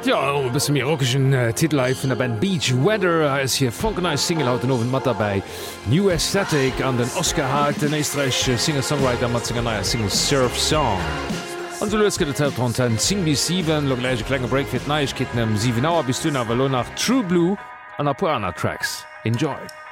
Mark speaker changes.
Speaker 1: Ja bis mir rockischen Titel vun der Band Beach Weather ist hier Funkenice Single haut den Owen mat dabei New Aesthetic an den Oscar hat den österreichsche Singer-Songwriter mat neuer Single Surf Song. An so loske Content 10 bis 7 logleiche kleine Break fir Neichketten 7 Auer bis du awer nach True Blue an a Puana Tracks. Enjoy!